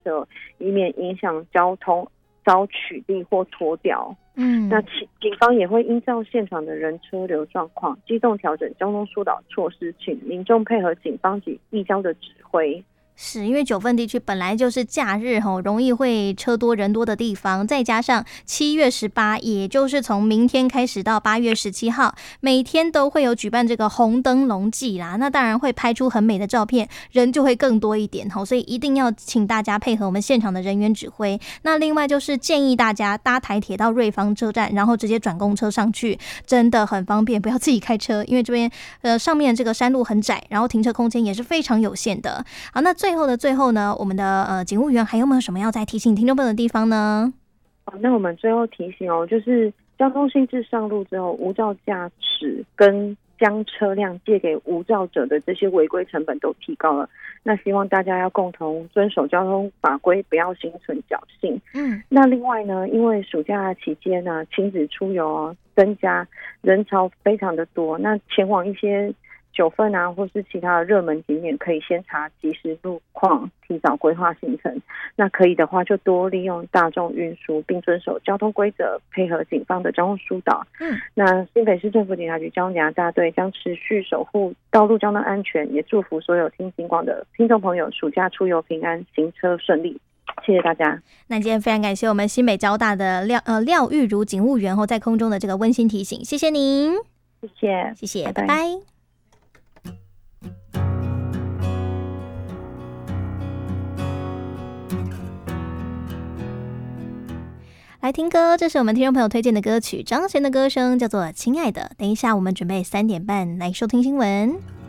车，以免影响交通遭取缔或拖吊。那警方也会依照现场的人车流状况，机动调整交通疏导措施，请民众配合警方及义交的指挥。 是因为九份地区本来就是假日容易会车多人多的地方，再加上7月18，也就是从明天开始到8月17号，每天都会有举办这个红灯笼季啦。那当然会拍出很美的照片，人就会更多一点，所以一定要请大家配合我们现场的人员指挥。那另外就是建议大家搭台铁到瑞芳车站，然后直接转公车上去，真的很方便，不要自己开车，因为这边上面这个山路很窄，然后停车空间也是非常有限的。好，那最后呢，我们的警务员还有没有什么要再提醒听众朋友的地方呢？ 那我们最后提醒就是交通新制上路之后，无照驾驶跟将车辆借给无照者的这些违规成本都提高了。那希望大家要共同遵守交通法规，不要心存侥幸。那另外呢，因为暑假期间呢，亲子出游增加，人潮非常的多，那前往一些九份或是其他的热门景点，可以先查即时路况，提早规划行程。那可以的话，就多利用大众运输，并遵守交通规则，配合警方的交通疏导。那新北市政府警察局交通检查大队将持续守护道路交通安全，也祝福所有听警广的听众朋友暑假出游平安，行车顺利。谢谢大家。 那今天非常感谢我们新北交大的廖玉如警务员在空中的这个温馨提醒，谢谢您。谢谢，拜拜。来听歌，这是我们听众朋友推荐的歌曲，张悬的歌声叫做《亲爱的》。等一下我们准备3点半来收听新闻。